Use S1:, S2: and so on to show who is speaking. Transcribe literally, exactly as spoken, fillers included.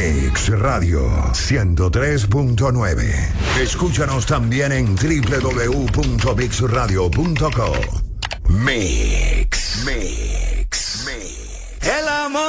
S1: Mix Radio ciento tres punto nueve. Escúchanos también en doble u doble u doble u punto mix radio punto com. Mix. Mix. Mix. El amor.